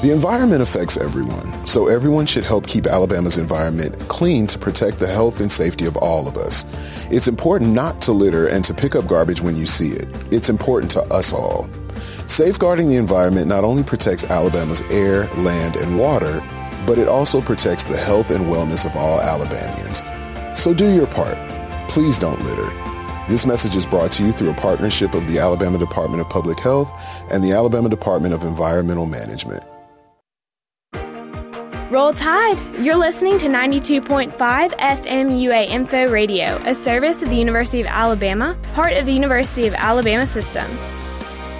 The environment affects everyone, so everyone should help keep Alabama's environment clean to protect the health and safety of all of us. It's important not to litter and to pick up garbage when you see it. It's important to us all. Safeguarding the environment not only protects Alabama's air, land, and water, but it also protects the health and wellness of all Alabamians. So do your part. Please don't litter. This message is brought to you through a partnership of the Alabama Department of Public Health and the Alabama Department of Environmental Management. Roll Tide! You're listening to 92.5 FM UA Info Radio, a service of the University of Alabama, part of the University of Alabama system.